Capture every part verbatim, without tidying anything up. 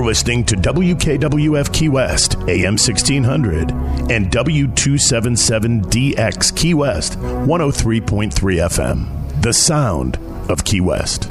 You're listening to W K W F Key West, A M sixteen hundred, and W two seventy-seven D X Key West, one oh three point three F M. The sound of Key West.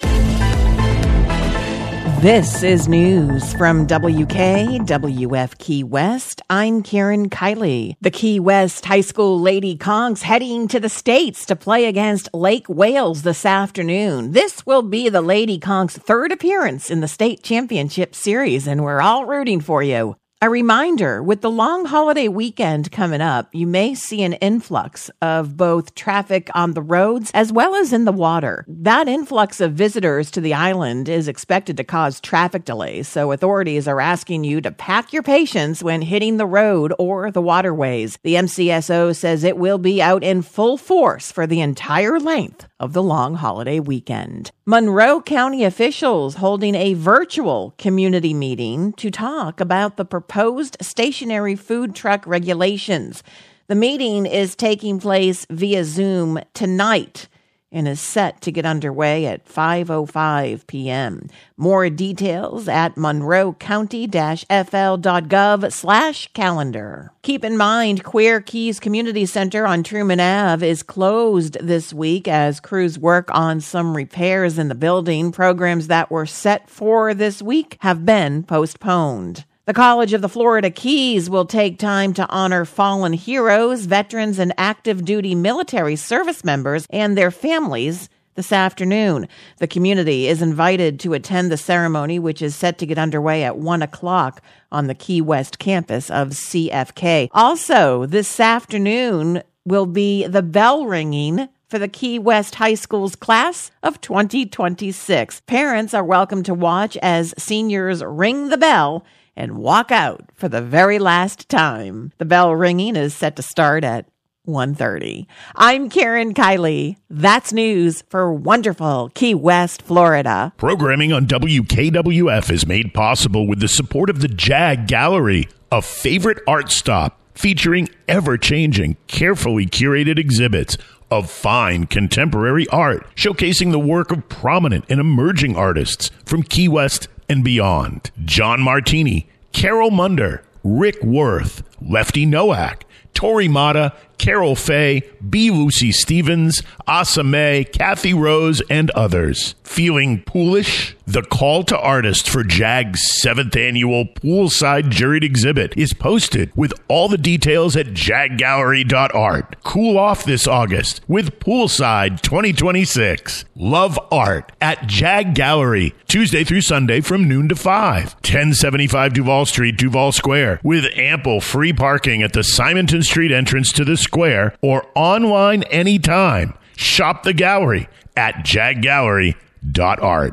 This is news from W K W F Key West. I'm Karen Kiley. The Key West High School Lady Conks heading to the States to play against Lake Wales this afternoon. This will be the Lady Conks' third appearance in the state championship series, and we're all rooting for you. A reminder, with the long holiday weekend coming up, you may see an influx of both traffic on the roads as well as in the water. That influx of visitors to the island is expected to cause traffic delays, so authorities are asking you to pack your patience when hitting the road or the waterways. The M C S O says it will be out in full force for the entire length of the long holiday weekend. Monroe County officials holding a virtual community meeting to talk about the proposed stationary food truck regulations. The meeting is taking place via Zoom tonight and is set to get underway at five oh five p.m. More details at monroe county dash f l dot gov slash calendar. Keep in mind, Queer Keys Community Center on Truman Avenue is closed this week as crews work on some repairs in the building. Programs that were set for this week have been postponed. The College of the Florida Keys will take time to honor fallen heroes, veterans, and active duty military service members and their families this afternoon. The community is invited to attend the ceremony, which is set to get underway at one o'clock on the Key West campus of C F K. Also, this afternoon will be the bell ringing for the Key West High School's class of twenty twenty-six. Parents are welcome to watch as seniors ring the bell and walk out for the very last time. The bell ringing is set to start at one thirty. I'm Karen Kiley. That's news for wonderful Key West, Florida. Programming on W K W F is made possible with the support of the Jag Gallery, a favorite art stop featuring ever-changing, carefully curated exhibits of fine contemporary art, showcasing the work of prominent and emerging artists from Key West and beyond. John Martini, Carol Munder, Rick Worth, Lefty Nowak, Tori Mata, Carol Faye, B. Lucy Stevens, Asa May, Kathy Rose, and others. Feeling poolish? The call to artists for JAG's seventh annual Poolside Juried Exhibit is posted with all the details at jag gallery dot art. Cool off this August with Poolside twenty twenty-six. Love art at Jag Gallery, Tuesday through Sunday from noon to five. ten seventy-five Duval Street, Duval Square, with ample free parking at the Simonton Street entrance to the square or online anytime. Shop the gallery at jag gallery dot art.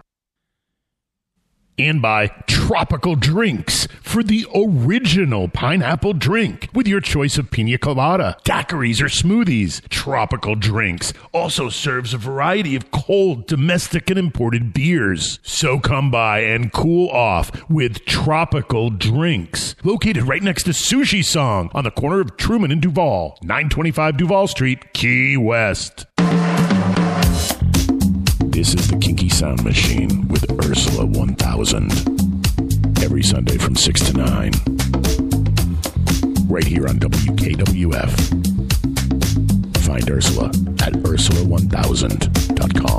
And by Tropical Drinks for the original pineapple drink with your choice of pina colada, daiquiris, or smoothies. Tropical Drinks also serves a variety of cold, domestic, and imported beers. So come by and cool off with Tropical Drinks. Located right next to Sushi Song on the corner of Truman and Duval, nine twenty-five Duval Street, Key West. This is the Kinky Sound Machine with Ursula one thousand. Every Sunday from six to nine. Right here on W K W F. Find Ursula at ursula one thousand dot com.